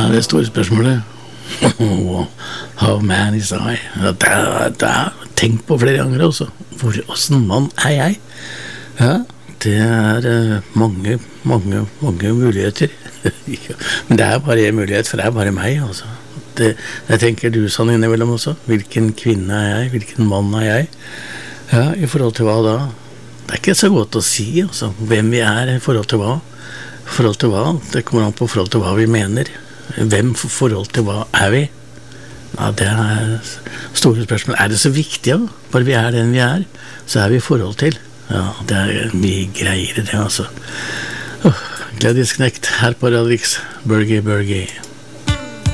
det store spørsmålet. How man is I? Det er tenkt på flere ganger også. Hvordan mann er jeg? Ja, det mange muligheter. Men det er bare en mulighet, for det er bare meg, altså. Det tenker du sånn innimellom også. Hvilken kvinne er jeg? Hvilken mann er jeg? Ja, i forhold til hva da? Det er ikke så godt å si, altså, hvem vi er i forhold til hva. Forhold til hva? Det kommer an på forhold til hva vi mener. Hvem forhold til hva er vi? Ja, det er store spørsmål. Er det så viktig, ja? Bare vi er den vi er, så er vi i forhold til. Ja, det er mye greier i det, altså. Gledesknekt her på Radio Rix. Burgie.